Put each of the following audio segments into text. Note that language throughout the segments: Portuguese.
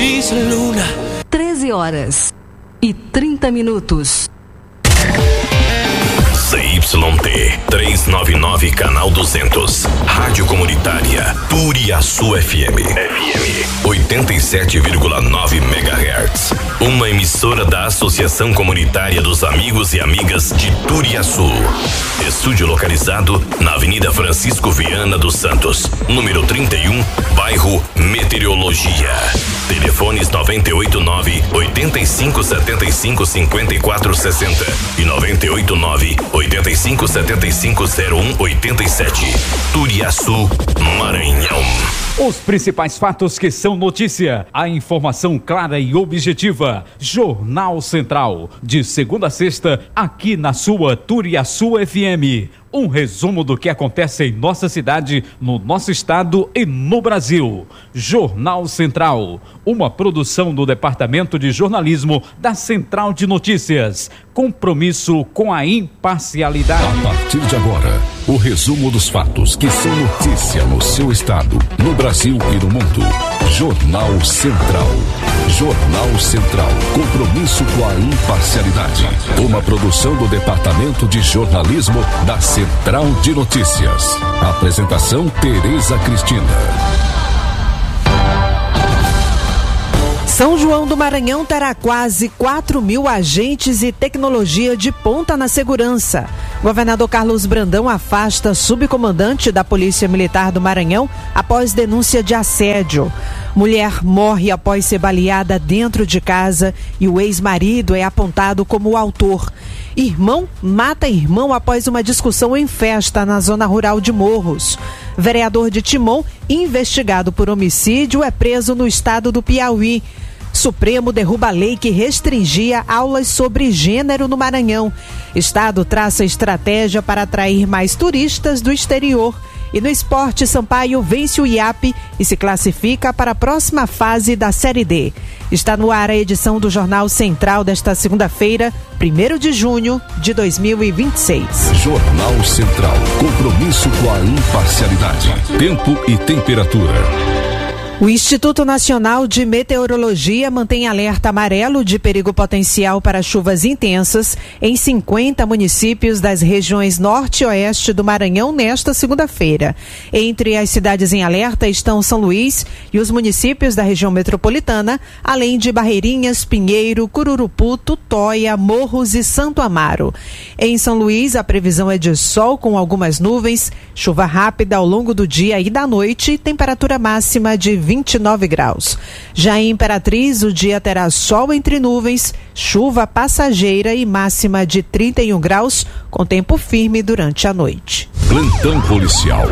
13h30. ZYT 399, canal 200. Rádio Comunitária Turiaçu FM. 87,9 MHz. Uma emissora da Associação Comunitária dos Amigos e Amigas de Turiaçu. Estúdio localizado na Avenida Francisco Viana dos Santos, número 31, bairro Meteorologia. Telefones 989-8575-5460 e 989-8575-0187. Turiaçu, Maranhão. Os principais fatos que são notícia, a informação clara e objetiva. Jornal Central, de segunda a sexta, aqui na sua Turiaçu FM. Um resumo do que acontece em nossa cidade, no nosso estado e no Brasil. Jornal Central, uma produção do Departamento de Jornalismo da Central de Notícias. Compromisso com a imparcialidade. A partir de agora, o resumo dos fatos que são notícia no seu estado, no Brasil e no mundo. Jornal Central. Jornal Central. Compromisso com a imparcialidade. Uma produção do Departamento de Jornalismo da Central de Notícias. Apresentação: Tereza Cristina. São João do Maranhão terá quase 4.000 agentes e tecnologia de ponta na segurança. Governador Carlos Brandão afasta subcomandante da Polícia Militar do Maranhão após denúncia de assédio. Mulher morre após ser baleada dentro de casa e o ex-marido é apontado como o autor. Irmão mata irmão após uma discussão em festa na zona rural de Morros. Vereador de Timon, investigado por homicídio, é preso no estado do Piauí. Supremo derruba a lei que restringia aulas sobre gênero no Maranhão. Estado traça estratégia para atrair mais turistas do exterior. E no esporte, Sampaio vence o IAP e se classifica para a próxima fase da Série D. Está no ar a edição do Jornal Central desta segunda-feira, 1º de junho de 2026. Jornal Central. Compromisso com a imparcialidade. Tempo e temperatura. O Instituto Nacional de Meteorologia mantém alerta amarelo de perigo potencial para chuvas intensas em 50 municípios das regiões norte e oeste do Maranhão nesta segunda-feira. Entre as cidades em alerta estão São Luís e os municípios da região metropolitana, além de Barreirinhas, Pinheiro, Cururupu, Tutóia, Morros e Santo Amaro. Em São Luís, a previsão é de sol com algumas nuvens, chuva rápida ao longo do dia e da noite, temperatura máxima de 29 graus. Já em Imperatriz, o dia terá sol entre nuvens, chuva passageira e máxima de 31 graus, com tempo firme durante a noite. Plantão policial.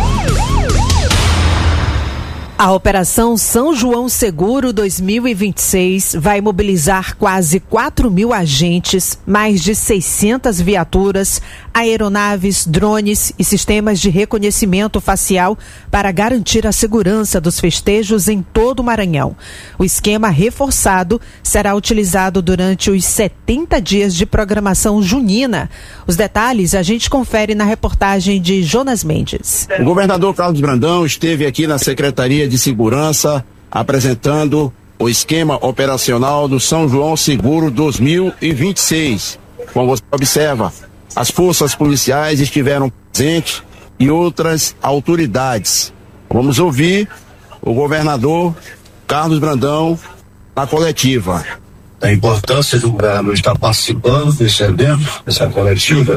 A Operação São João Seguro 2026 vai mobilizar quase 4.000 agentes, mais de 600 viaturas, aeronaves, drones e sistemas de reconhecimento facial para garantir a segurança dos festejos em todo o Maranhão. O esquema reforçado será utilizado durante os 70 dias de programação junina. Os detalhes a gente confere na reportagem de Jonas Mendes. O governador Carlos Brandão esteve aqui na Secretaria de Segurança apresentando o esquema operacional do São João Seguro 2026. Como você observa, as forças policiais estiveram presentes e outras autoridades. Vamos ouvir o governador Carlos Brandão na coletiva. A importância do governador estar participando desse evento, dessa coletiva,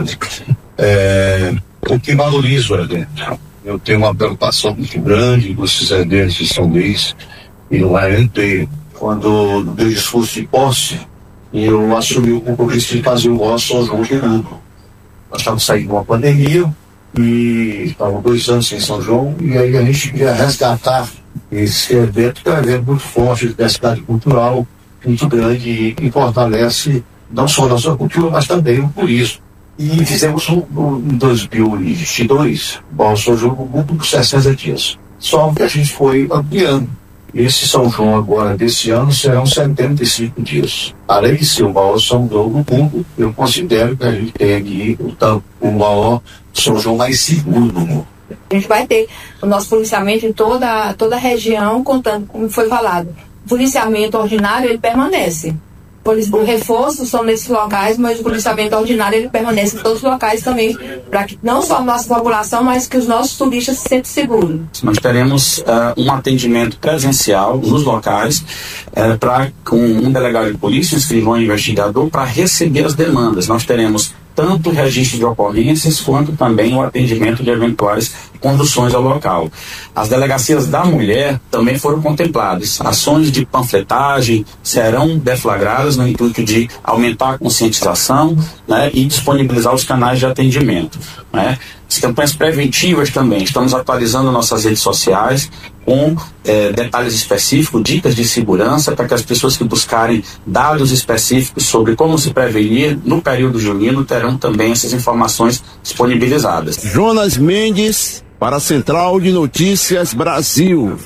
o que valoriza o evento. Eu tenho uma preocupação muito grande com esses eventos de São Luís e no Maranhão inteiro. Quando deu discurso de posse, eu assumi o compromisso de fazer o maior São João do mundo. Nós estávamos saindo de uma pandemia e estavam 2 anos sem São João, e aí a gente queria resgatar esse evento, que é um evento muito forte, de diversidade cultural, muito grande e fortalece não só a nossa cultura, mas também o turismo. E fizemos em 2022 o São João no mundo por 60 dias. Só que a gente foi ampliando. Esse São João agora, desse ano, serão 75 dias. Além de ser o maior São João do mundo, eu considero que a gente tem aqui o maior São João mais seguro do mundo. A gente vai ter o nosso policiamento em toda a região, contando, como foi falado, policiamento ordinário ele permanece. O reforço são nesses locais, mas o policiamento ordinário ele permanece em todos os locais também, para que não só a nossa população, mas que os nossos turistas se sentem seguros. Nós teremos um atendimento presencial nos locais, com um delegado de polícia, um escrivão investigador, para receber as demandas. Nós teremos tanto o registro de ocorrências, quanto também o atendimento de eventuais conduções ao local. As delegacias da mulher também foram contempladas. Ações de panfletagem serão deflagradas no intuito de aumentar a conscientização, né, e disponibilizar os canais de atendimento, né. As campanhas preventivas também, estamos atualizando nossas redes sociais com detalhes específicos, dicas de segurança, para que as pessoas que buscarem dados específicos sobre como se prevenir no período junino terão também essas informações disponibilizadas. Jonas Mendes, para a Central de Notícias Brasil.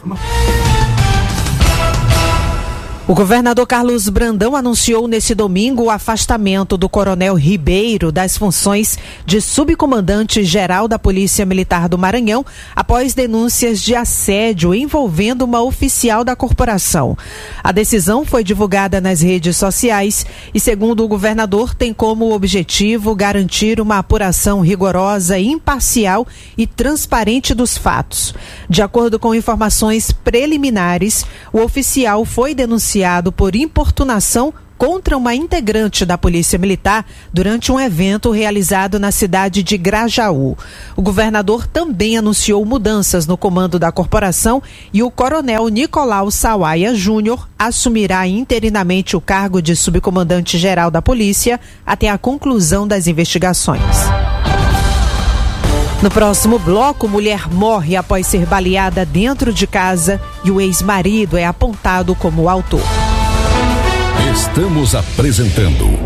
O governador Carlos Brandão anunciou nesse domingo o afastamento do coronel Ribeiro das funções de subcomandante-geral da Polícia Militar do Maranhão após denúncias de assédio envolvendo uma oficial da corporação. A decisão foi divulgada nas redes sociais e, segundo o governador, tem como objetivo garantir uma apuração rigorosa, imparcial e transparente dos fatos. De acordo com informações preliminares, o oficial foi denunciado por importunação contra uma integrante da Polícia Militar durante um evento realizado na cidade de Grajaú. O governador também anunciou mudanças no comando da corporação e o coronel Nicolau Sawaia Júnior assumirá interinamente o cargo de subcomandante-geral da Polícia até a conclusão das investigações. No próximo bloco, mulher morre após ser baleada dentro de casa e o ex-marido é apontado como autor. Estamos apresentando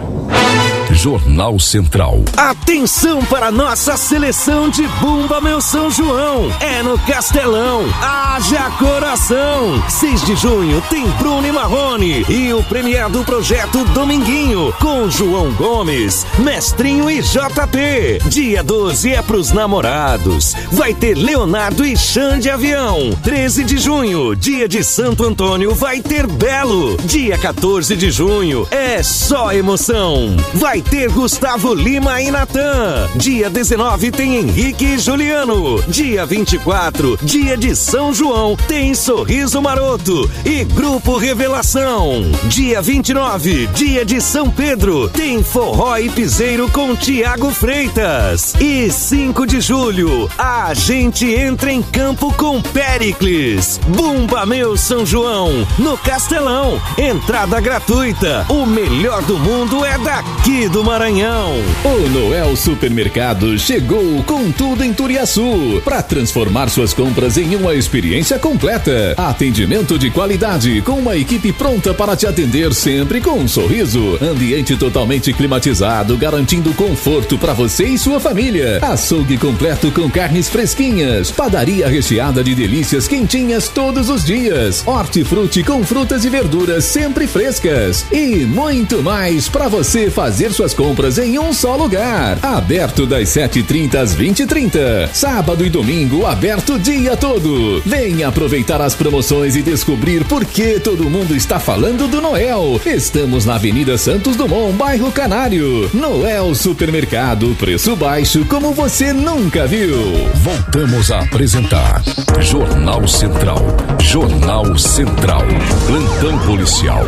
Jornal Central. Atenção para nossa seleção de Bumba Meu São João. É no Castelão. Haja coração. 6 de junho tem Bruno e Marrone e o premiado projeto Dominguinho com João Gomes, Mestrinho e JP. Dia 12 é pros namorados. Vai ter Leonardo e Xande Avião. 13 de junho, dia de Santo Antônio, vai ter Belo. Dia 14 de junho é só emoção. Vai ter Gustavo Lima e Natan. Dia 19 tem Henrique e Juliano. Dia 24, dia de São João, tem Sorriso Maroto e Grupo Revelação. Dia 29, dia de São Pedro, tem Forró e Piseiro com Tiago Freitas. E 5 de julho, a gente entra em campo com Péricles. Bumba Meu São João, no Castelão. Entrada gratuita. O melhor do mundo é daqui do Maranhão. O Noel Supermercado chegou com tudo em Turiaçu para transformar suas compras em uma experiência completa. Atendimento de qualidade com uma equipe pronta para te atender sempre com um sorriso. Ambiente totalmente climatizado, garantindo conforto para você e sua família. Açougue completo com carnes fresquinhas. Padaria recheada de delícias quentinhas todos os dias. Hortifruti com frutas e verduras sempre frescas. E muito mais para você fazer suas compras em um só lugar. Aberto das 7h30 às 20h30. Sábado e domingo aberto o dia todo. Venha aproveitar as promoções e descobrir por que todo mundo está falando do Noel. Estamos na Avenida Santos Dumont, bairro Canário. Noel Supermercado, preço baixo como você nunca viu. Voltamos a apresentar Jornal Central. Jornal Central. Plantão policial.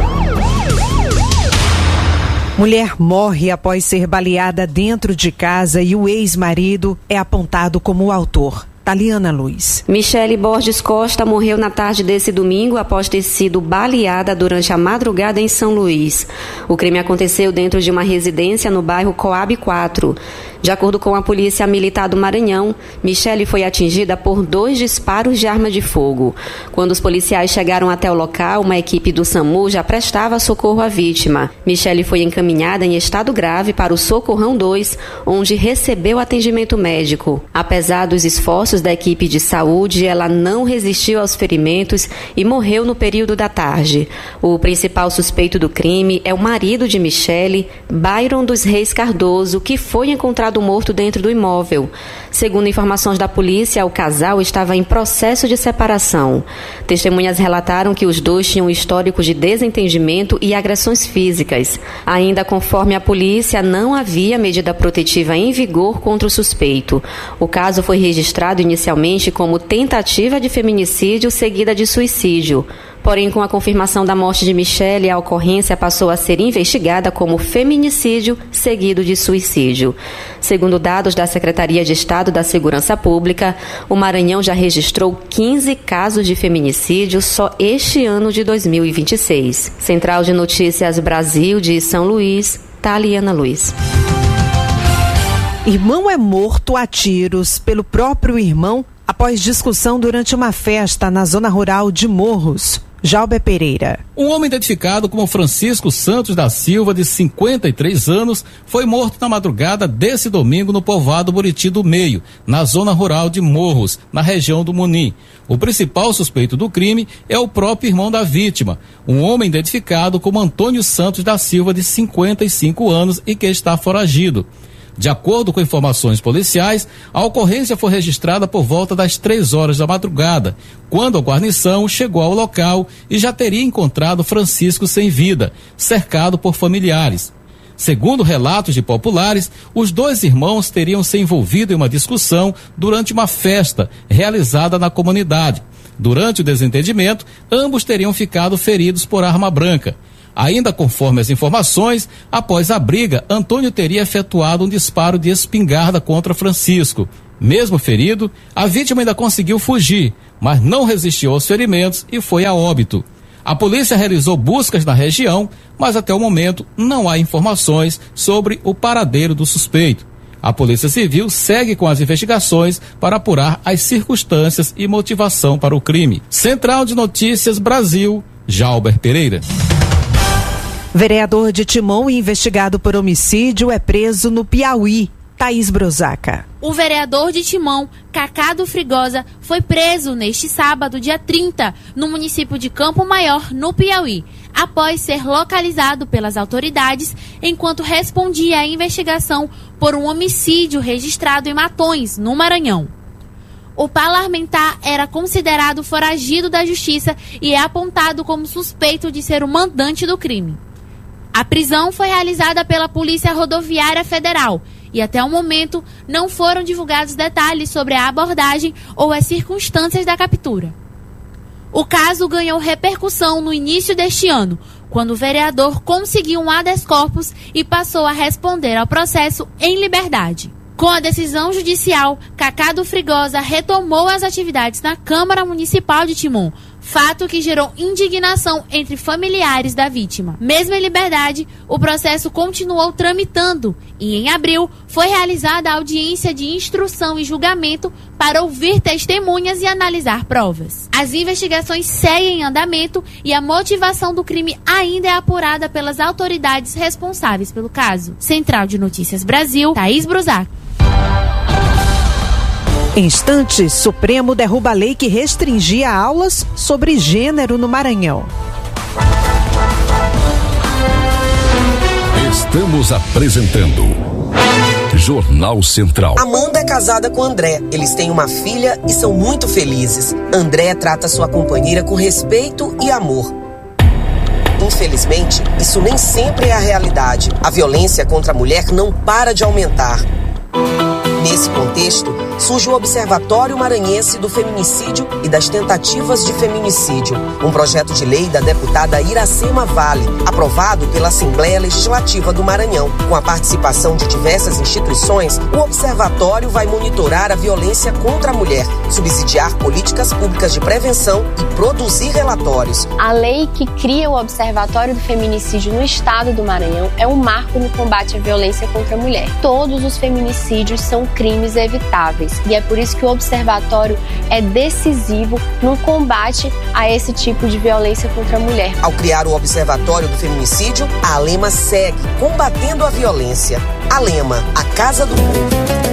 Mulher morre após ser baleada dentro de casa e o ex-marido é apontado como o autor. Taliana Luiz. Michele Borges Costa morreu na tarde desse domingo após ter sido baleada durante a madrugada em São Luís. O crime aconteceu dentro de uma residência no bairro Coab 4. De acordo com a Polícia Militar do Maranhão, Michele foi atingida por 2 disparos de arma de fogo. Quando os policiais chegaram até o local, uma equipe do SAMU já prestava socorro à vítima. Michele foi encaminhada em estado grave para o Socorrão 2, onde recebeu atendimento médico. Apesar dos esforços da equipe de saúde, ela não resistiu aos ferimentos e morreu no período da tarde. O principal suspeito do crime é o marido de Michele, Byron dos Reis Cardoso, que foi encontrado encontrado morto dentro do imóvel. Segundo informações da polícia, o casal estava em processo de separação. Testemunhas relataram que os dois tinham histórico de desentendimento e agressões físicas. Ainda conforme a polícia, não havia medida protetiva em vigor contra o suspeito. O caso foi registrado inicialmente como tentativa de feminicídio seguida de suicídio. Porém, com a confirmação da morte de Michele, a ocorrência passou a ser investigada como feminicídio seguido de suicídio. Segundo dados da Secretaria de Estado da Segurança Pública, o Maranhão já registrou 15 casos de feminicídio só este ano de 2026. Central de Notícias Brasil de São Luís, Taliana Luiz. Irmão é morto a tiros pelo próprio irmão após discussão durante uma festa na zona rural de Morros. Jalber Pereira. Um homem identificado como Francisco Santos da Silva, de 53 anos, foi morto na madrugada desse domingo no povoado Buriti do Meio, na zona rural de Morros, na região do Munim. O principal suspeito do crime é o próprio irmão da vítima, um homem identificado como Antônio Santos da Silva, de 55 anos e que está foragido. De acordo com informações policiais, a ocorrência foi registrada por volta das 3 horas da madrugada, quando a guarnição chegou ao local e já teria encontrado Francisco sem vida, cercado por familiares. Segundo relatos de populares, os dois irmãos teriam se envolvido em uma discussão durante uma festa realizada na comunidade. Durante o desentendimento, ambos teriam ficado feridos por arma branca. Ainda conforme as informações, após a briga, Antônio teria efetuado um disparo de espingarda contra Francisco. Mesmo ferido, a vítima ainda conseguiu fugir, mas não resistiu aos ferimentos e foi a óbito. A polícia realizou buscas na região, mas até o momento não há informações sobre o paradeiro do suspeito. A Polícia Civil segue com as investigações para apurar as circunstâncias e motivação para o crime. Central de Notícias Brasil, Jalber Pereira. Vereador de Timon investigado por homicídio é preso no Piauí. Thaís Brozaca. O vereador de Timon, Cacado Frigosa, foi preso neste sábado, dia 30, no município de Campo Maior, no Piauí, após ser localizado pelas autoridades enquanto respondia à investigação por um homicídio registrado em Matões, no Maranhão. O parlamentar era considerado foragido da justiça e é apontado como suspeito de ser o mandante do crime. A prisão foi realizada pela Polícia Rodoviária Federal e até o momento não foram divulgados detalhes sobre a abordagem ou as circunstâncias da captura. O caso ganhou repercussão no início deste ano, quando o vereador conseguiu um habeas corpus e passou a responder ao processo em liberdade. Com a decisão judicial, Cacado Frigosa retomou as atividades na Câmara Municipal de Timon, fato que gerou indignação entre familiares da vítima. Mesmo em liberdade, o processo continuou tramitando e, em abril, foi realizada a audiência de instrução e julgamento para ouvir testemunhas e analisar provas. As investigações seguem em andamento e a motivação do crime ainda é apurada pelas autoridades responsáveis pelo caso. Central de Notícias Brasil, Thaís Brozac. Em instantes, Supremo derruba a lei que restringia aulas sobre gênero no Maranhão. Estamos apresentando Jornal Central. Amanda é casada com André. Eles têm uma filha e são muito felizes. André trata sua companheira com respeito e amor. Infelizmente, isso nem sempre é a realidade. A violência contra a mulher não para de aumentar. Nesse contexto, surge o Observatório Maranhense do Feminicídio e das Tentativas de Feminicídio, um projeto de lei da deputada Iracema Vale, aprovado pela Assembleia Legislativa do Maranhão. Com a participação de diversas instituições, o observatório vai monitorar a violência contra a mulher, subsidiar políticas públicas de prevenção e produzir relatórios. A lei que cria o Observatório do Feminicídio no estado do Maranhão é um marco no combate à violência contra a mulher. Todos os feminicídios são crimes evitáveis e é por isso que o observatório é decisivo no combate a esse tipo de violência contra a mulher. Ao criar o Observatório do Feminicídio, a Alema segue combatendo a violência. Alema, a Casa do Povo.